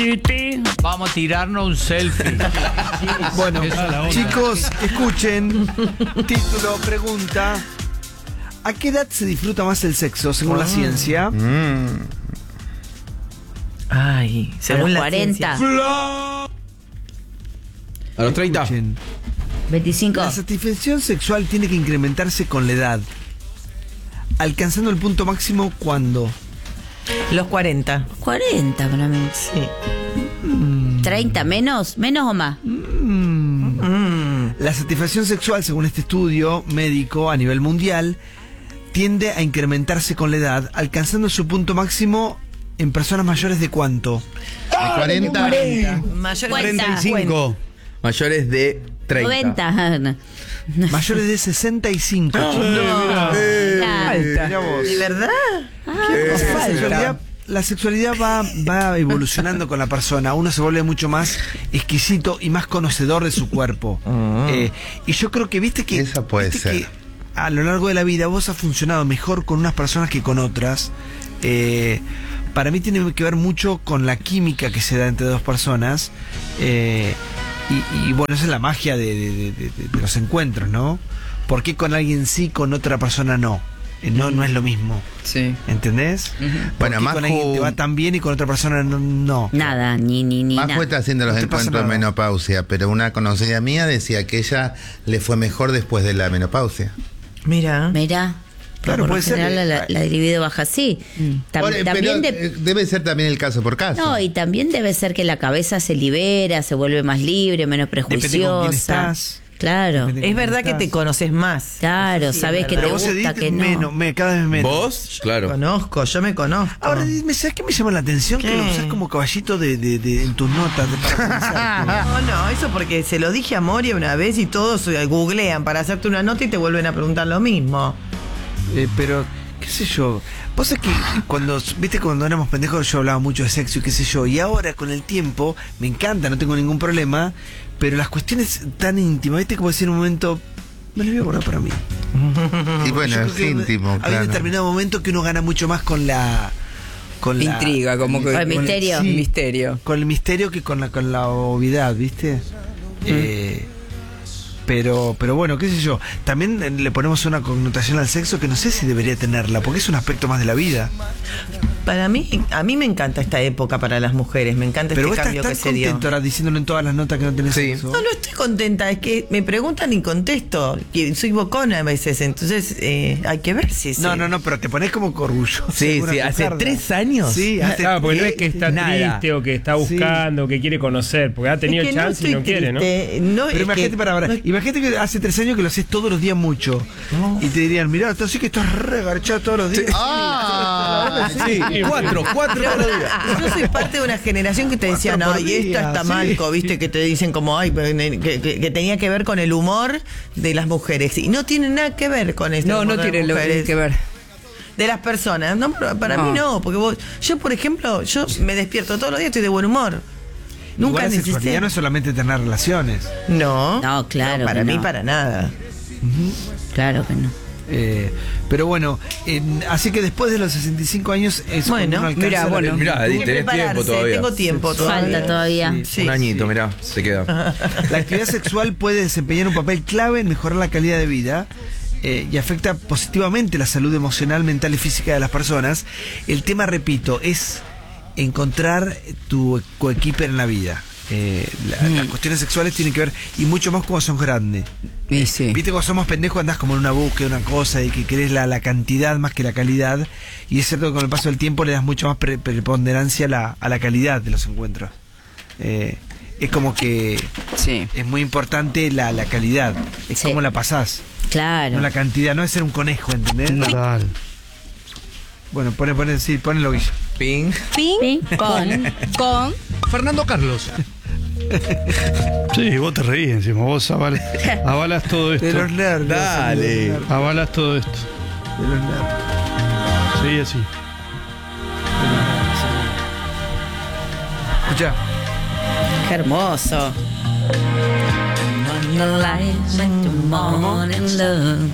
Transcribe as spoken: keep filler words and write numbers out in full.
Vamos a tirarnos un selfie. Bueno, chicos, escuchen. Título, pregunta. ¿A qué edad se disfruta más el sexo, según la ciencia? Mm. Ay, según la cuarenta. A los treinta. Escuchen. veinticinco. La satisfacción sexual tiene que incrementarse con la edad, alcanzando el punto máximo cuando. Los cuarenta. cuarenta para mí. Sí. treinta, menos, menos o más. Mm. La satisfacción sexual, según este estudio médico a nivel mundial, tiende a incrementarse con la edad, alcanzando su punto máximo en personas mayores de ¿cuánto? De cuarenta. Mayores Cuarenta. de cincuenta. Mayores de treinta. noventa. Mayores de sesenta y cinco. No. Claro. Mirá vos. ¿De verdad? O sea, la sexualidad, la sexualidad va, va evolucionando con la persona. Uno se vuelve mucho más exquisito y más conocedor de su cuerpo. Eh, y yo creo que viste que, Esa puede viste ser. que a lo largo de la vida vos has funcionado mejor con unas personas que con otras. Eh, para mí tiene que ver mucho con la química que se da entre dos personas. Eh, y, y bueno, esa es la magia de, de- de- de- de los encuentros, ¿no? ¿Por qué con alguien sí, con otra persona no? Eh, no, no es lo mismo. Sí. ¿Entendés? Bueno, Porque Maju- con alguien te va tan bien y con otra persona no. no. Nada, ni, ni, ni Majo nada. está haciendo los No te pasa encuentros de nada. menopausia, pero una conocida mía decía que ella le fue mejor después de la menopausia. Mira. Mira. Claro, por lo puede ser. general la, la libido baja así. Tam- Por- también pero, de- eh, debe ser también el caso por caso. no, y también debe ser que la cabeza se libera, se vuelve más libre, menos Depende con quién prejuiciosa. estás. Claro, Depende- Es verdad que te conoces más. claro, Sí, sabes es que verdad. te Pero vos se gusta, diste que no. menos, me, cada vez menos. ¿Vos? Claro. Conozco, yo me conozco. Ahora, dime, ¿sabes qué me llama la atención? Que ¿Qué? lo usás como caballito de, de, de- en tus notas. De, para pensar. No, no, eso porque se lo dije a Moria una vez y todos eh, googlean para hacerte una nota y te vuelven a preguntar lo mismo. Eh, pero, qué sé yo. Vos sabés que cuando, viste, cuando éramos pendejos yo hablaba mucho de sexo y qué sé yo. Y ahora con el tiempo, me encanta, no tengo ningún problema. Pero las cuestiones tan íntimas, viste, como decir en un momento, me las voy a guardar para mí. Y bueno, Yo es creo que íntimo, Hay un claro. determinado momento que uno gana mucho más con la... Con la, Intriga, como que. O el misterio. Sí. Misterio. Con el misterio que con la, con la obviedad, ¿viste? Eh, pero, pero bueno, qué sé yo. También eh, le ponemos una connotación al sexo que no sé si debería tenerla, porque es un aspecto más de la vida. Para mí, a mí me encanta esta época para las mujeres, me encanta Pero vos este estás cambio tan que se dio. contento ahora diciéndolo en todas las notas que no tenés Sí. sexo. No, no estoy contenta, es que me preguntan y contesto. Que soy bocona a veces, entonces eh, hay que ver si... No, si- no, no, pero te pones como orgulloso. Sí, una sí, hace bujarda. tres años. Sí, hace Claro, porque no es eh, que está nada. triste o que está buscando, que quiere conocer, porque ha tenido Es que no chance y estoy no quiere, ¿no? triste, no, Pero es imagínate, que- para, para, no- imagínate que hace tres años que lo haces todos los días mucho. Y te dirían, mirá, así que estás regarchado todos los días. Ah, sí, cuatro, cuatro todos los días. Yo soy parte de una generación que te decía, Cuatro no, por y esto día, está sí. mal, co, viste, que te dicen como, ay, que, que- que tenía que ver con el humor de las mujeres. Y no tiene nada que ver con esto. No, no tiene lo que que ver. De las personas. No, para para No. mí no, porque vos, yo, por ejemplo, yo me despierto todos los días, estoy de buen humor. Nunca Igual la necesité. sexualidad no es solamente tener relaciones. No. No, claro para que mí, no. para nada. Claro que no. Eh, pero bueno, en- así que después de los sesenta y cinco años es Bueno, cuando uno alcanza mirá, la bueno, plenitud. mirá, Hay que tenés tiempo prepararse, todavía. Tengo tiempo todavía. Falta todavía. Sí. Sí, Un añito, sí. mirá, se queda. La actividad sexual puede desempeñar un papel clave en mejorar la calidad de vida eh, y afecta positivamente la salud emocional, mental y física de las personas. El tema, repito, es encontrar tu coequiper en la vida. Eh, la- Las cuestiones sexuales tienen que ver, y mucho más cuando son grandes. Y sí. Viste, cuando somos pendejos andás como en una búsqueda, una cosa, y que querés la, la cantidad más que la calidad. Y es cierto que con el paso del tiempo le das mucho más pre- preponderancia a la, a la calidad de los encuentros. Eh, es como que Sí. es muy importante la, la calidad. Es Sí. cómo la pasás, Claro. no la cantidad. No es ser un conejo, ¿entendés? Total. Bueno, pone, pone, sí, ponelo, Guilla. Ping. Ping, con, con. Fernando Carlos. Sí, vos te reís encima, vos avalas, avalas todo esto. De los nerds. Dale. De los nerds, Avalas todo esto. de los nerds. Seguí así. Escuchá. Qué hermoso. On the lights like the morning love.